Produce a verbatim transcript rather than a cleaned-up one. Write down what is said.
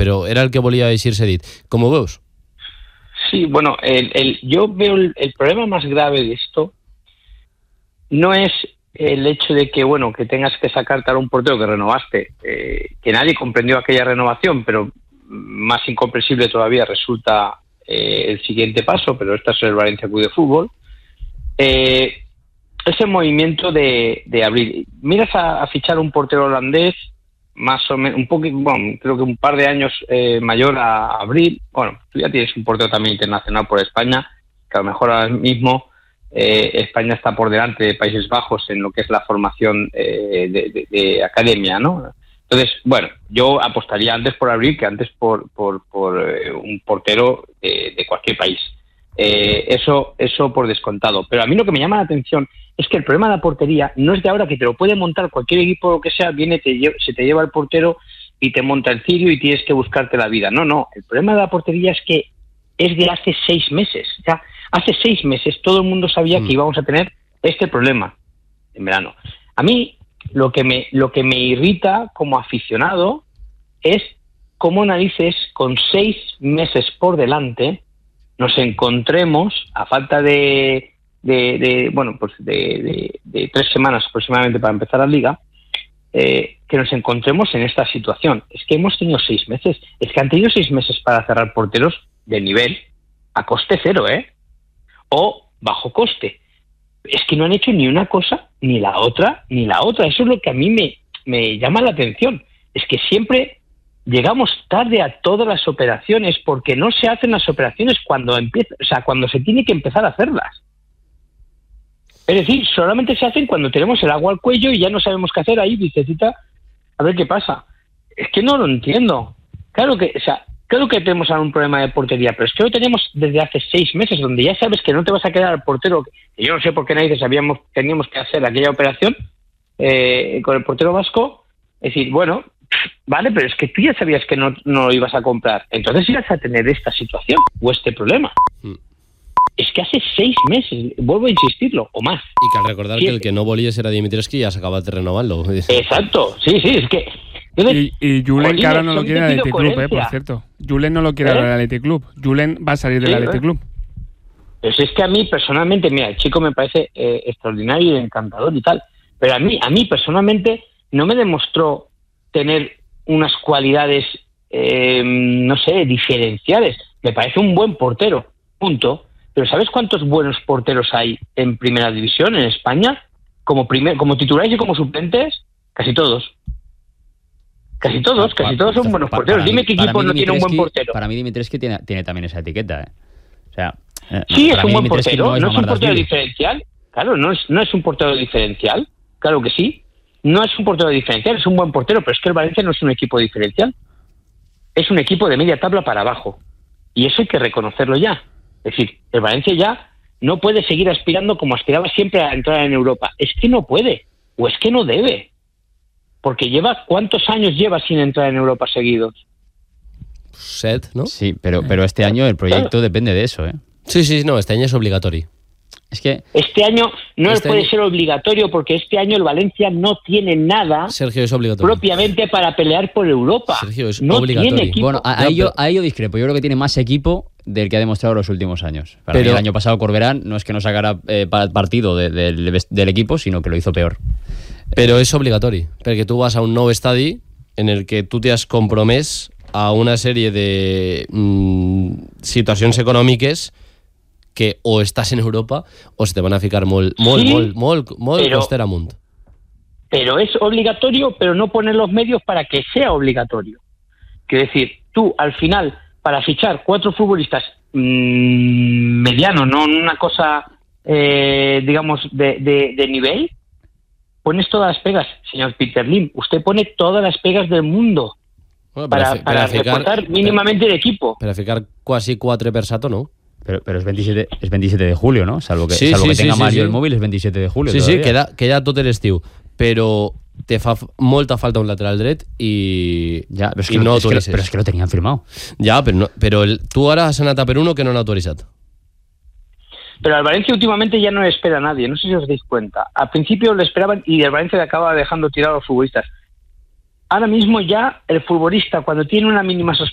però era el que volia així-se dit. Com ho veus? Sí, bueno, el, el, yo veo el, el problema más grave de esto no es el hecho de que, bueno, que tengas que sacarte a un portero que renovaste, eh, que nadie comprendió aquella renovación, pero más incomprensible todavía resulta eh, el siguiente paso, pero este es el Valencia Club de Fútbol, eh, ese movimiento de, de abrir. Miras a, a fichar un portero holandés, más o menos, un poco, bueno, creo que un par de años eh, mayor a Abril. Bueno, tú ya tienes un portero también internacional por España, que a lo mejor ahora mismo eh, España está por delante de Países Bajos en lo que es la formación eh, de, de, de academia, ¿no? Entonces, bueno, yo apostaría antes por Abril que antes por, por, por eh, un portero de, de cualquier país. Eh, eso, eso por descontado. Pero a mí lo que me llama la atención es que el problema de la portería no es de ahora, que te lo puede montar cualquier equipo, lo que sea, viene, te lle- se te lleva el portero y te monta el cirio y tienes que buscarte la vida. No, no, el problema de la portería es que es de hace seis meses. O sea, hace seis meses todo el mundo sabía mm. que íbamos a tener este problema en verano. A mí lo que me, lo que me irrita como aficionado es cómo narices con seis meses por delante nos encontremos, a falta de, de, de bueno, pues de, de, de tres semanas aproximadamente para empezar la liga, eh, que nos encontremos en esta situación. Es que hemos tenido seis meses, es que han tenido seis meses para cerrar porteros de nivel, a coste cero, ¿eh? O bajo coste. Es que no han hecho ni una cosa, ni la otra, ni la otra. Eso es lo que a mí me, me llama la atención. Es que siempre llegamos tarde a todas las operaciones porque no se hacen las operaciones cuando empieza, o sea, cuando se tiene que empezar a hacerlas. Es decir, solamente se hacen cuando tenemos el agua al cuello y ya no sabemos qué hacer ahí, vicecita, a ver qué pasa. Es que no lo entiendo. Claro que, o sea, claro que tenemos ahora un problema de portería, pero es que lo tenemos desde hace seis meses, donde ya sabes que no te vas a quedar al portero. Y yo no sé por qué nadie sabíamos, teníamos que hacer aquella operación eh, con el portero vasco. Es decir, bueno, vale, pero es que tú ya sabías que no, no lo ibas a comprar. Entonces ibas a tener esta situación o este problema. Mm. Es que hace seis meses, vuelvo a insistirlo, o más. Y que al recordar Siete. que el que no volies era Dimitrescu, ya se acaba de renovarlo. Exacto, sí, sí, es que... Entonces, y, y Julen, que ahora no lo quiere el Athletic Club, eh, por cierto. Julen no lo quiere ¿Eh? el Athletic Club. Julen va a salir del sí, Athletic Club. Pues es que a mí personalmente, mira, el chico me parece eh, extraordinario y encantador y tal, pero a mí, a mí personalmente no me demostró tener unas cualidades, eh, no sé, diferenciales. Me parece un buen portero, punto. Pero ¿sabes cuántos buenos porteros hay en primera división en España? Como primer, como titulares y como suplentes, casi todos. Casi todos, casi para, todos son buenos para, porteros. Para Dime mí, qué equipo no tiene un buen portero. Para mí Dimitrescu tiene, tiene también esa etiqueta, ¿eh? O sea, eh, sí, es un buen Dimitrescu portero, no es, no es un portero Billy. diferencial. Claro, no es, no es un portero diferencial. Claro que sí. No es un portero diferencial, es un buen portero, pero es que el Valencia no es un equipo diferencial. Es un equipo de media tabla para abajo. Y eso hay que reconocerlo ya. Es decir, el Valencia ya no puede seguir aspirando como aspiraba siempre a entrar en Europa. Es que no puede, o es que no debe. Porque lleva, ¿cuántos años lleva sin entrar en Europa seguidos? Set, ¿no? Sí, pero, pero este año el proyecto claro. depende de eso, ¿eh? Sí, sí, no, este año es obligatorio. Es que este año no este puede año... ser obligatorio porque este año el Valencia no tiene nada Sergio, es obligatorio. propiamente para pelear por Europa. Sergio, es no obligatorio. Tiene equipo. Bueno, a, a, no, ello, pero... a ello discrepo. Yo creo que tiene más equipo del que ha demostrado los últimos años. Para pero... mí el año pasado Corberán no es que no sacara eh, partido de, de, de, del equipo, sino que lo hizo peor. Però és obligatori, perquè tu vas a un nou estadi en el que tu t'has compromès a una sèrie de mm, situacions econòmiques que o estàs en Europa o se te van a ficar molt, molt, sí, molt, molt, molt pero, coster amunt. Pero es obligatorio, pero no poner los medios para que sea obligatorio. Quiero decir, tú al final, para fichar cuatro futbolistas mmm, medianos, no una cosa, eh, digamos, de, de, de nivel, pones todas las pegas, señor Peter Lim. Usted pone todas las pegas del mundo bueno, para, para, para reforzar mínimamente el equipo. Per a ficar quasi quatre per Sato, no? Pero, pero es, veintisiete, es veintisiete de julio, ¿no? Salvo que, sí, salvo sí, que tenga sí, Mario sí, el móvil, es veintisiete de julio. Sí, todavía. sí, queda, queda tot l'estiu. Però te fa molta falta un lateral dret i, ja, però és i que no és autoritzes. Que, però és que lo tenien firmado. Ja, però, no, però el, tu ara has anat a per uno que no han autoritzat. Pero al Valencia últimamente ya no le espera a nadie, no sé si os dais cuenta. Al principio le esperaban y el Valencia le acaba dejando tirar a los futbolistas. Ahora mismo ya el futbolista, cuando tiene una mínima